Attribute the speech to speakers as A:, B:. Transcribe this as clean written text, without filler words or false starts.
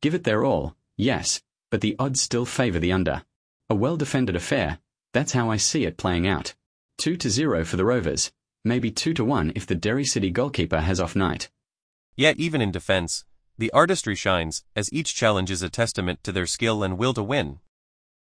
A: give it their all, yes, but the odds still favour the under. A well-defended affair, that's how I see it playing out. 2-0 for the Rovers, maybe 2-1 if the Derry City goalkeeper has off night.
B: Yet even in defence, the artistry shines, as each challenge is a testament to their skill and will to win.